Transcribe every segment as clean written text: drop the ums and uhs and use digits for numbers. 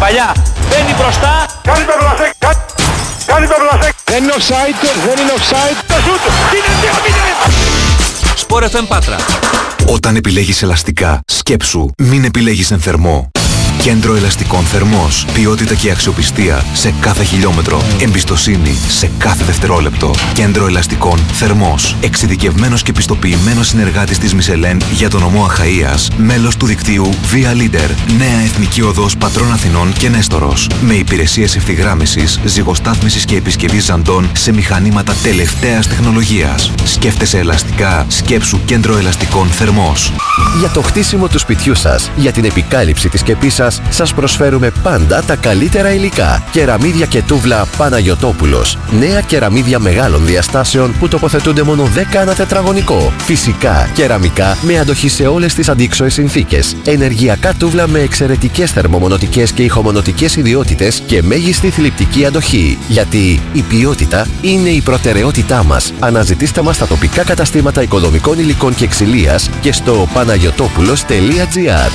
Παλιά, μπαίνει μπροστά. Κάνει το Βλασέκ, κάνει το Βλασέκ. Δεν είναι offside, δεν είναι offside. Το σούτ, είναι 2-0. Sport FM Πάτρα. Όταν επιλέγεις ελαστικά, σκέψου, μην επιλέγεις εν θερμό. Κέντρο Ελαστικών Θερμός. Ποιότητα και αξιοπιστία σε κάθε χιλιόμετρο. Εμπιστοσύνη σε κάθε δευτερόλεπτο. Κέντρο Ελαστικών Θερμός. Εξειδικευμένος και πιστοποιημένος συνεργάτης της Μισελέν για τον νομό Αχαΐας. Μέλος του δικτύου Via Leader. Νέα Εθνική Οδός Πατρών Αθηνών και Νέστορος. Με υπηρεσίες ευθυγράμμισης, ζυγοστάθμισης και επισκευής ζαντών σε μηχανήματα τελευταίας τεχνολογίας. Σκέφτεσαι ελαστικά. Σκέψου Κέντρο Ελαστικών Θερμός. Για το χτίσιμο του σπιτιού σας, για την επικάλυψη της σκεπής σας προσφέρουμε πάντα τα καλύτερα υλικά. Κεραμίδια και τούβλα Παναγιωτόπουλος. Νέα κεραμίδια μεγάλων διαστάσεων που τοποθετούνται μόνο 10 ανά τετραγωνικό. Φυσικά, κεραμικά με αντοχή σε όλες τις αντίξωες συνθήκες. Ενεργειακά τούβλα με εξαιρετικές θερμομονωτικές και ηχομονωτικές ιδιότητες και μέγιστη θλιπτική αντοχή. Γιατί η ποιότητα είναι η προτεραιότητά μας. Αναζητήστε μας στα τοπικά καταστήματα οικοδομικών υλικών και ξυλίας και στο panagiotopulos.gr.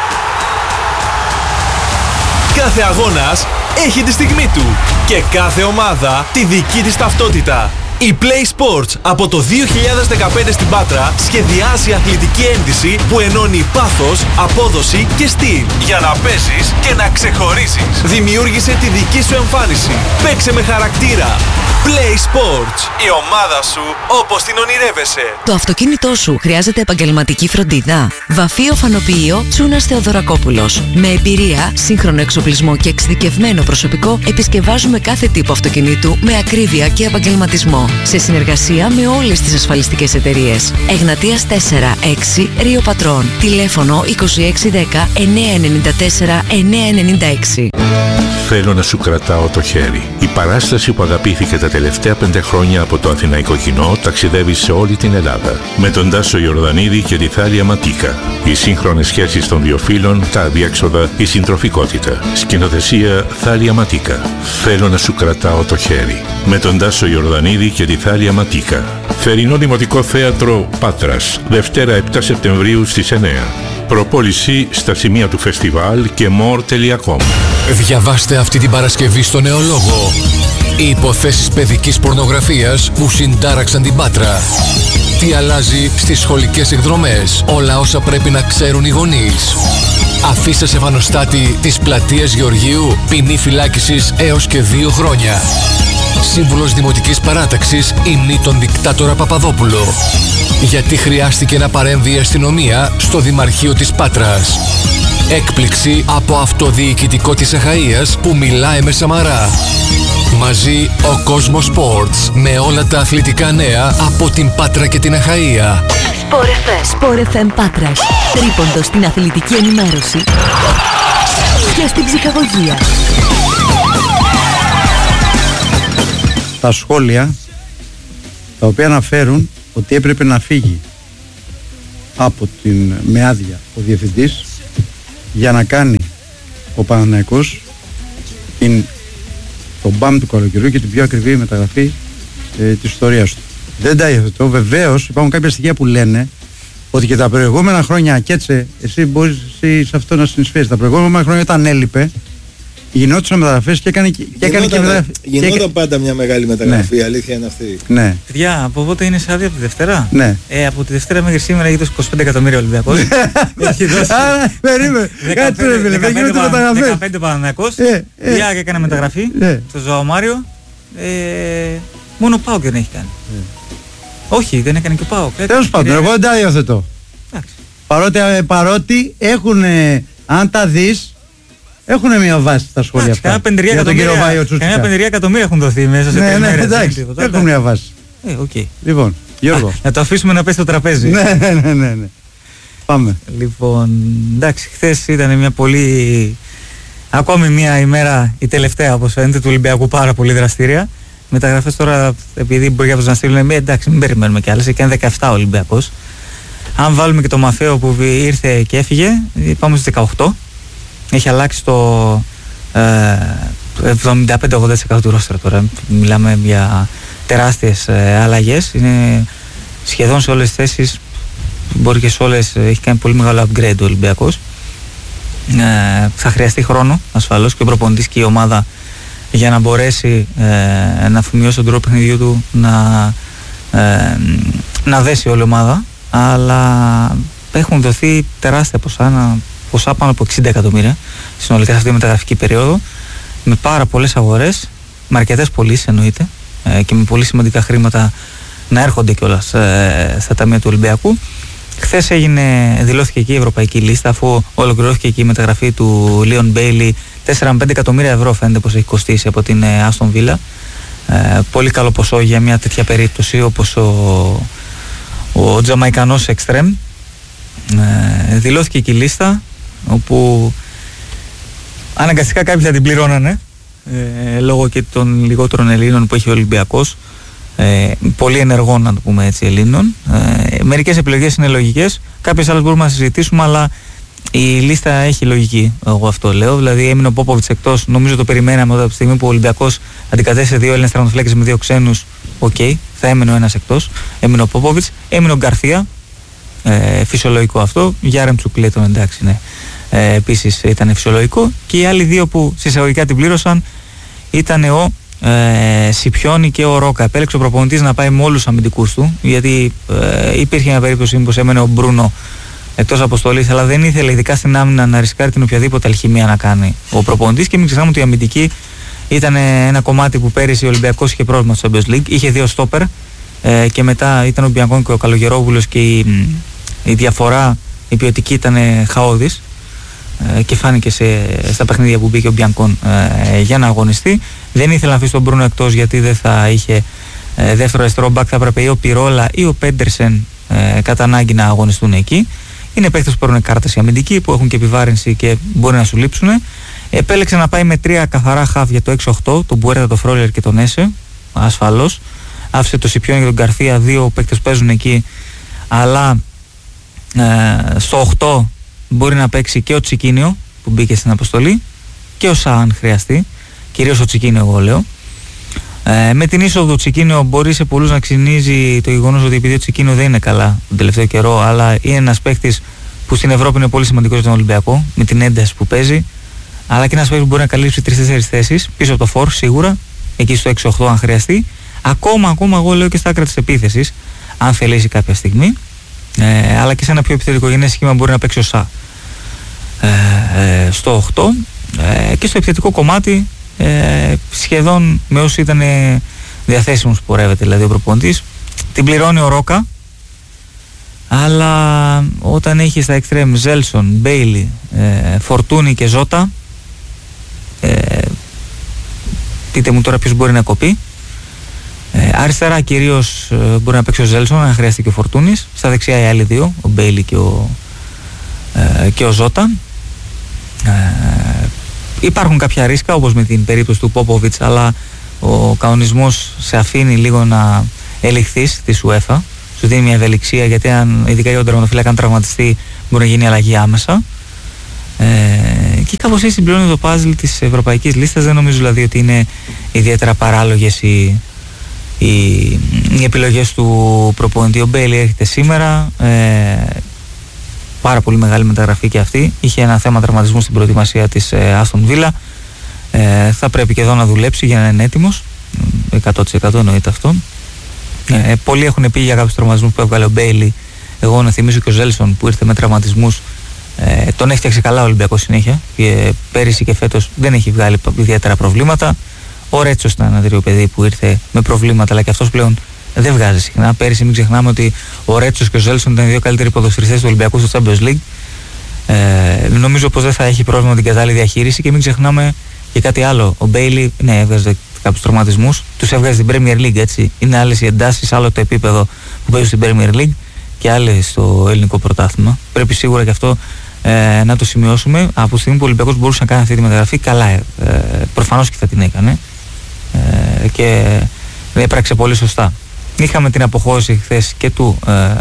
Κάθε αγώνας έχει τη στιγμή του και κάθε ομάδα τη δική της ταυτότητα. Η Play Sports από το 2015 στην Πάτρα σχεδιάζει αθλητική ένδυση που ενώνει πάθος, απόδοση και στυλ για να παίζεις και να ξεχωρίσεις. Δημιούργησε τη δική σου εμφάνιση. Παίξε με χαρακτήρα. Play Sports. Η ομάδα σου όπως την ονειρεύεσαι. Το αυτοκίνητό σου χρειάζεται επαγγελματική φροντίδα. Βαφείο Οφανοποιείο Τσούνας Θεοδωρακόπουλος. Με εμπειρία, σύγχρονο εξοπλισμό και εξειδικευμένο προσωπικό επισκευάζουμε κάθε τύπο αυτοκινήτου με ακρίβεια και επαγγελματισμό. Σε συνεργασία με όλες τις ασφαλιστικές εταιρείες. Εγνατίας 4-6 Ρίο Πατρών. Τηλέφωνο 2610 994 996. Θέλω να σου κρατάω το χέρι. Η παράσταση που αγαπήθηκε τα τελευταία 5 χρόνια από το αθηναϊκό κοινό ταξιδεύει σε όλη την Ελλάδα. Με τον Τάσο Ιορδανίδη και τη Θάλια Ματίκα. Οι σύγχρονες σχέσεις των δύο φύλων, τα αδιέξοδα, η συντροφικότητα. Σκηνοθεσία Θάλια Ματίκα. Θέλω να σου κρατάω το χέρι. Με τον Τάσο Ιορδανίδη και τη Θάλια Ματίκα. Θερινό Δημοτικό Θέατρο Πάτρας. Δευτέρα 7 Σεπτεμβρίου στις 9. Προπόληση στα σημεία του φεστιβάλ και more.com. Διαβάστε αυτή την Παρασκευή στο Νεολόγο. Οι υποθέσεις παιδικής πορνογραφίας που συντάραξαν την Πάτρα. Τι αλλάζει στις σχολικές εκδρομές. Όλα όσα πρέπει να ξέρουν οι γονείς. Αφήστε σε Βανοστάτη της Πλατείας Γεωργίου ποινή φυλάκισης έως και 2 χρόνια. Σύμβουλος Δημοτικής Παράταξης υμνεί τον δικτάτορα Παπαδόπουλο. Γιατί χρειάστηκε να παρέμβει η αστυνομία στο Δημαρχείο της Πάτρας. Έκπληξη από αυτοδιοικητικό της Αχαΐας που μιλάει με Σαμαρά. Μαζί ο Κόσμος Sports με όλα τα αθλητικά νέα από την Πάτρα και την Αχαΐα. Sport FM Πάτρας. Τρίποντο στην αθλητική ενημέρωση και στην ψυχαγωγία. Τα σχόλια τα οποία αναφέρουν ότι έπρεπε να φύγει από την με άδεια ο διευθυντής για να κάνει ο Παναθηναϊκός τον μπαμ του καλοκαιριού και την πιο ακριβή μεταγραφή της ιστορίας του. Δεν τα υιοθετώ. Βεβαίως υπάρχουν κάποια στοιχεία που λένε ότι και τα προηγούμενα χρόνια, και έτσι εσύ μπορείς σε αυτό να συνεισφέρεις, τα προηγούμενα χρόνια όταν έλειπε γινόντουσαν μεταγραφές και έκανε και μεταγραφή. Γινόταν πάντα μια μεγάλη μεταγραφή, ναι. Αλήθεια είναι αυτή. Ναι. Παιδιά, από πότε είναι σε άδεια από τη Δευτέρα? Ναι. Από τη Δευτέρα μέχρι σήμερα έχει δώσει 25 εκατομμύρια Ολυμπιακός. Έχει δώσει. Περίμενε. 15 Παναθηναϊκός. Η ΑΕΚ έκανε μεταγραφή. Στο Ζωαμάριο. Μόνο ΠΑΟΚ δεν έχει κάνει. Όχι, δεν έκανε και ΠΑΟΚ. Τέλος πάντων, εγώ δεν τα υιοθετώ. Παρότι έχουν, αν τα δεις, έχουν μια βάση τα σχόλια αυτά. Κανένα 50 εκατομμύρια έχουν δοθεί μέσα σε 5 μέρες. Εντάξει, έχουν μια βάση. Λοιπόν, Γιώργο. Να το αφήσουμε να πέσει στο τραπέζι. Ναι. Πάμε. Λοιπόν, εντάξει, χθες ήταν μια πολύ... Ακόμη μια ημέρα, η τελευταία όπως φαίνεται, του Ολυμπιακού, πάρα πολύ δραστήρια. Μεταγραφές τώρα, επειδή μπορεί κάποιος να στείλουν, εντάξει, μην περιμένουμε κι άλλες, έκανε 17 Ολυμπιακός. Αν βάλουμε και το Μαθαίο που ήρθε και έφυγε, πάμε στους 18. Έχει αλλάξει το 75-80% του ρόστερ τώρα. Μιλάμε για τεράστιες αλλαγές. Είναι σχεδόν σε όλες τις θέσεις, μπορεί και σε όλες, έχει κάνει πολύ μεγάλο upgrade ο Ολυμπιακός. Θα χρειαστεί χρόνο ασφαλώς και ο προπονητής και η ομάδα για να μπορέσει να αφομοιώσει τον τρόπο παιχνιδιού του, να δέσει όλη η ομάδα, αλλά έχουν δοθεί τεράστια ποσά πάνω από 60 εκατομμύρια συνολικά σε αυτή τη μεταγραφική περίοδο, με πάρα πολλές αγορές, με αρκετές πωλήσεις εννοείται, και με πολύ σημαντικά χρήματα να έρχονται κιόλας στα ταμεία του Ολυμπιακού. Χθες δηλώθηκε εκεί η ευρωπαϊκή λίστα, αφού ολοκληρώθηκε εκεί η μεταγραφή του Λίον Μπέιλι. 4 με 5 εκατομμύρια ευρώ φαίνεται πως έχει κοστίσει από την Άστον Βίλα. Πολύ καλό ποσό για μια τέτοια περίπτωση, όπως ο Τζαμαϊκανός Εξτρέμ. Δηλώθηκε εκεί η λίστα, όπου αναγκαστικά κάποιοι θα την πληρώνανε λόγω και των λιγότερων Ελλήνων που έχει ο Ολυμπιακός, πολύ ενεργών, να το πούμε έτσι, Ελλήνων. Μερικές επιλογές είναι λογικές, κάποιες άλλες μπορούμε να συζητήσουμε, αλλά η λίστα έχει λογική, εγώ αυτό λέω. Δηλαδή έμεινε ο Πόποβιτς εκτός, νομίζω το περιμέναμε από τη στιγμή που ο Ολυμπιακός αντικατέστησε 2 Έλληνες τερματοφύλακες με 2 ξένους. Οκ, θα έμεινε ο ένας εκτός, έμεινε ο Πόποβιτς, έμεινε ο Γκαρθία, φυσιολογικό αυτό. Γιάρεμ Τσουκλέτον, εντάξει, ναι, επίσης ήταν φυσιολογικό. Και οι άλλοι δύο που συσσαγωγικά την πλήρωσαν ήταν ο Σιπιόνι και ο Ρόκα. Επέλεξε ο προπονητής να πάει με όλους τους αμυντικούς του, γιατί υπήρχε μια περίπτωση πως έμενε ο Μπρούνο εκτός αποστολής, αλλά δεν ήθελε, ειδικά στην άμυνα, να ρισκάρει την οποιαδήποτε αλχημία να κάνει ο προπονητής. Και μην ξεχνάμε ότι η αμυντική ήταν ένα κομμάτι που πέρυσι ο Ολυμπιακός είχε πρόβλημα στο Champions League. Είχε 2 στόπερ, και μετά ήταν ο Μπιανκόν και ο Καλογερόπουλος, και η διαφορά η ποιοτική ήταν χαόδης, και φάνηκε στα παιχνίδια που μπήκε ο Μπιανκόν για να αγωνιστεί. Δεν ήθελε να αφήσει τον Μπρούνο εκτός, γιατί δεν θα είχε δεύτερο αριστερό μπακ, θα έπρεπε ή ο Πιρόλα ή ο Πέντερσεν κατά ανάγκη να αγωνιστούν εκεί. Είναι παίκτες που παίρνουν κάρτες οι αμυντικοί, που έχουν και επιβάρυνση και μπορεί να σου λείψουν. Επέλεξε να πάει με 3 καθαρά χαφ για το 6-8, τον Μπουέρτα, τον Φρόλερ και τον Έσε, ασφαλώς. Άφησε το Σιπιόνι και τον Γκαρθία, 2 παίκτες που παίζουν εκεί, αλλά στο 8 μπορεί να παίξει και ο Τσικίνιο που μπήκε στην αποστολή, και ο Σα αν χρειαστεί, κυρίως ο Τσικίνιο εγώ λέω. Με την είσοδο του Τσικίνιο μπορεί σε πολλούς να ξυνίζει το γεγονός ότι επειδή ο Τσικίνιο δεν είναι καλά τον τελευταίο καιρό, αλλά είναι ένας παίκτης που στην Ευρώπη είναι πολύ σημαντικός για τον Ολυμπιακό, με την ένταση που παίζει, αλλά και ένας παίκτης που μπορεί να καλύψει 3-4 θέσεις πίσω από το φορ σίγουρα, εκεί στο 6-8 αν χρειαστεί. Ακόμα εγώ λέω και στα άκρα της επίθεσης, αν θελήσει κάποια στιγμή, αλλά και σε ένα πιο επιθετικογενές σχήμα μπορεί να παίξει ο Σα στο 8, και στο επιθετικό κομμάτι σχεδόν με όσους ήταν διαθέσιμους πορεύεται, δηλαδή ο προπονητής. Την πληρώνει ο Ρόκα, αλλά όταν έχει στα εξτρέμ Ζέλσον, Μπέιλι, Φορτούνι και Ζώτα, πείτε μου τώρα ποιος μπορεί να κοπεί. Αριστερά κυρίως μπορεί να παίξει ο Ζέλσον, αν χρειαστεί και ο Φορτούνης. Στα δεξιά οι άλλοι δύο, ο Μπέιλι και ο Ζώτα. Υπάρχουν κάποια ρίσκα, όπως με την περίπτωση του Πόποβιτς, αλλά ο κανονισμός σε αφήνει λίγο να ελιχθείς της UEFA. Σου δίνει μια ευελιξία, γιατί ειδικά για τον τερματοφύλακα, αν τραυματιστεί, μπορεί να γίνει αλλαγή άμεσα. Και κάπως έτσι συμπληρώνει το παζλ της ευρωπαϊκής λίστας. Δεν νομίζω δηλαδή ότι είναι ιδιαίτερα παράλογες οι επιλογές του προπονητή. Ο Μπέιλι έρχεται σήμερα, πάρα πολύ μεγάλη μεταγραφή και αυτή. Είχε ένα θέμα τραυματισμού στην προετοιμασία της Άστον Βίλα. Θα πρέπει και εδώ να δουλέψει για να είναι έτοιμος. 100% εννοείται αυτό. Πολλοί έχουν πει για κάποιους τραυματισμούς που έβγαλε ο Μπέιλι. Εγώ να θυμίσω και ο Ζέλσον που ήρθε με τραυματισμούς. Τον έφτιαξε καλά ο Ολυμπιακός συνέχεια. Και πέρυσι και φέτος δεν έχει βγάλει ιδιαίτερα προβλήματα. Ο Ρέτσος ήταν ένα τρίο παιδί που ήρθε με προβλήματα, αλλά και αυτός πλέον δεν βγάζει συχνά. Πέρυσι μην ξεχνάμε ότι ο Ρέτσος και ο Ζέλσον ήταν οι δύο καλύτεροι ποδοσφαιριστές του Ολυμπιακού στο Champions League. Νομίζω πως δεν θα έχει πρόβλημα με την κατάλληλη διαχείριση, και μην ξεχνάμε και κάτι άλλο. Ο Μπέιλι, ναι, έβγαζε κάποιους τραυματισμούς, τους έβγαζε στην Premier League, έτσι. Είναι άλλες οι εντάσεις, άλλο το επίπεδο που παίζουν στην Premier League και άλλες στο ελληνικό πρωτάθλημα. Πρέπει σίγουρα και αυτό να το σημειώσουμε. Από τη στιγμή που ο Ολυμπιακός μπορούσε να κάνει αυτή τη μεταγραφή, καλά, προφανώς και θα την έκανε. Και έπραξε πολύ σωστά. Είχαμε την αποχώρηση χθες και του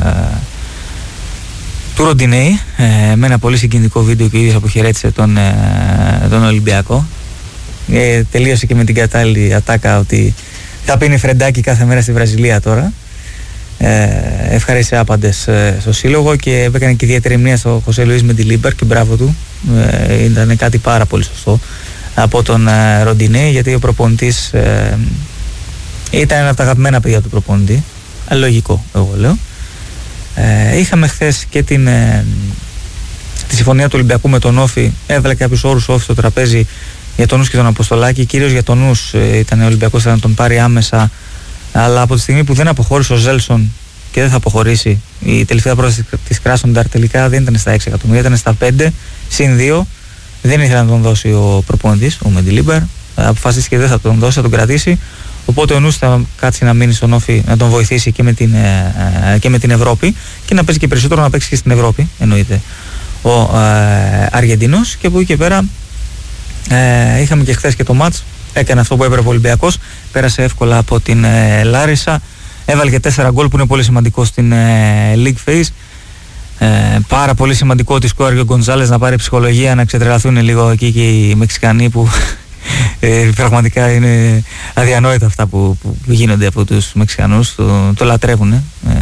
Ροντινέη, με ένα πολύ συγκινητικό βίντεο, και ο ίδιος αποχαιρέτησε τον Ολυμπιακό. Τελείωσε και με την κατάλληλη ατάκα ότι θα πίνει φρεντάκι κάθε μέρα στη Βραζιλία τώρα. ευχαρίστησε άπαντες στο σύλλογο και έκανε και ιδιαίτερη μνήμα στο Χωσέ Λουίς Μεντιλίμπερ και μπράβο του. Ήταν κάτι πάρα πολύ σωστό από τον Ροντινέ, γιατί ο προπονητής ήταν ένα από τα αγαπημένα παιδιά του προπονητή. Λογικό, εγώ λέω. Είχαμε χθες και τη συμφωνία του Ολυμπιακού με τον Όφη. Έβαλε κάποιους όρους Όφη στο τραπέζι για τον Νους και τον Αποστολάκη. Κυρίως για τον Νους ήταν ο Ολυμπιακός να τον πάρει άμεσα, αλλά από τη στιγμή που δεν αποχώρησε ο Ζέλσον και δεν θα αποχωρήσει, η τελευταία πρόταση της Κράσνονταρ τελικά δεν ήταν στα 6 εκατομμύρια, ήταν στα 5 συν 2. Δεν ήθελε να τον δώσει ο προπονητής, ο Μεντιλίμπερ. Αποφασίστηκε δεν θα τον δώσει, θα τον κρατήσει. Οπότε ο Νους θα κάτσει να μείνει στον Όφη, να τον βοηθήσει και με την Ευρώπη και να παίζει και περισσότερο, να παίξει και στην Ευρώπη, εννοείται, ο Αργεντινός. Και από εκεί και πέρα είχαμε και χθες και το μάτς. Έκανε αυτό που έπρεπε ο Ολυμπιακός. Πέρασε εύκολα από την Λάρισα. Έβαλε και 4 γκολ που είναι πολύ σημαντικό στην League Phase. Πάρα πολύ σημαντικό ότι σκόραρε ο Γκονζάλες να πάρει ψυχολογία, να ξετρελαθούν λίγο εκεί και οι Μεξικανοί που πραγματικά είναι αδιανόητα αυτά που γίνονται από τους Μεξικανούς. Το λατρεύουν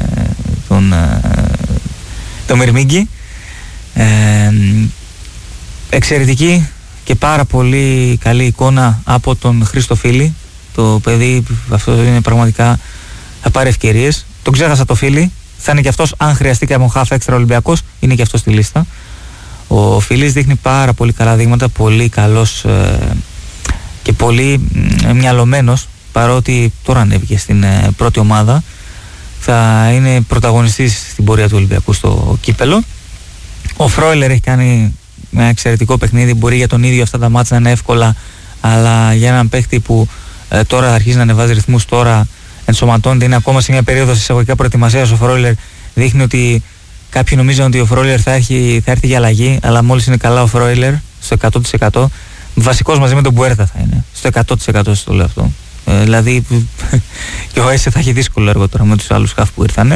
το Μυρμίγκι. Εξαιρετική και πάρα πολύ καλή εικόνα από τον Χρήστο Φίλη. Το παιδί αυτό είναι πραγματικά, θα πάρει ευκαιρίες. Τον ξέχασα το Φίλη. Θα είναι και αυτός, αν χρειαστεί και από χαφ έξτρα Ολυμπιακός, είναι και αυτός στη λίστα. Ο Φίλης δείχνει πάρα πολύ καλά δείγματα, πολύ καλός και πολύ μυαλωμένος, παρότι τώρα ανέβηκε στην πρώτη ομάδα. Θα είναι πρωταγωνιστής στην πορεία του Ολυμπιακού στο κύπελο. Ο Φρόιλερ έχει κάνει ένα εξαιρετικό παιχνίδι. Μπορεί για τον ίδιο αυτά τα μάτσα να είναι εύκολα, αλλά για έναν παίχτη που τώρα αρχίζει να ανεβάζει ρυθμούς, τώρα ενσωματώνεται, είναι ακόμα σε μια περίοδο εισαγωγικά προετοιμασίας. Ο Φρόιλερ δείχνει ότι κάποιοι νομίζουν ότι ο Φρόιλερ θα έρθει για αλλαγή, αλλά μόλις είναι καλά ο Φρόιλερ στο 100%, βασικός μαζί με τον Μπουέρτα θα είναι στο 100%, στο λέω αυτό. Δηλαδή και ο Έσε θα έχει δύσκολο έργο τώρα με τους άλλους χαφ που ήρθανε.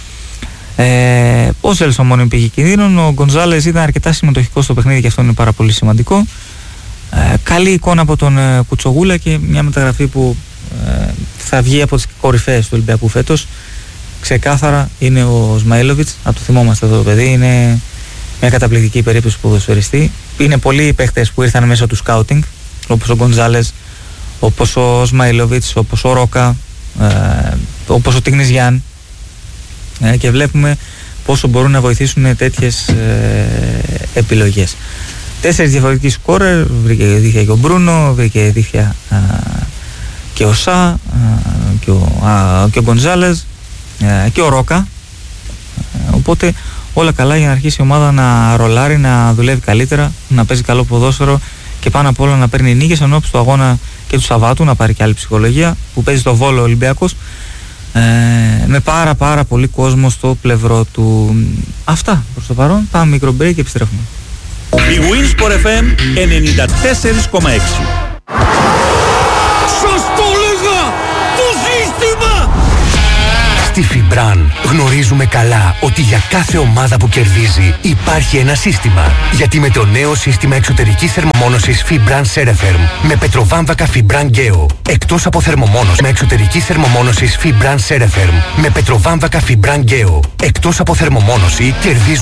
Ο Ζέλσον μόνο πήγε κινδύνων. Ο Γκονζάλες ήταν αρκετά συμμετοχικό στο παιχνίδι και αυτό είναι πάρα πολύ σημαντικό. Καλή εικόνα από τον Κουτσογούλα και μια μεταγραφή που θα βγει από τις κορυφαίες του Ολυμπιακού φέτος. Ξεκάθαρα είναι ο Σμαήλοβιτς. Να το θυμόμαστε εδώ το παιδί. Είναι μια καταπληκτική περίπτωση που ποδοσφαιριστή. Είναι πολλοί οι παίχτες που ήρθαν μέσω του σκάουτινγκ, όπως ο Γκονζάλες, όπως ο Σμαήλοβιτς, όπως ο Ρόκα, όπως ο Τίγνης Γιάν, και βλέπουμε πόσο μπορούν να βοηθήσουν τέτοιες επιλογές. 4 διαφορετικοί σκόρερ, βρήκε δίχτυα και ο Μπρούνο, βρήκε δίχτυα και ο Σα και ο Γκονζάλες και ο Ρόκα. Οπότε όλα καλά για να αρχίσει η ομάδα να ρολάρει, να δουλεύει καλύτερα, να παίζει καλό ποδόσφαιρο και πάνω απ' όλα να παίρνει νίκες ενώπιση του αγώνα και του Σαββάτου, να πάρει και άλλη ψυχολογία που παίζει στο Βόλο Ολυμπιακός, με πάρα πολύ κόσμο στο πλευρό του. Αυτά προς το παρόν. Πάμε μικρό break και επιστρέφουμε. Η Winsport FM 94,6. Σας το έλεγα! Το σύστημα! Στη Φιμπραν γνωρίζουμε καλά ότι για κάθε ομάδα που κερδίζει υπάρχει ένα σύστημα. Γιατί με το νέο σύστημα εξωτερικής θερμομόνωσης Fibran Ceretherm με πετροβάμβακα Fibran Geo, εκτός από θερμομόνωση με εξωτερικής θερμομόνωσης Fibran Ceretherm με πετροβάμβακα Fibran Geo, εκτός από θερμομόνωση, κερδίζουν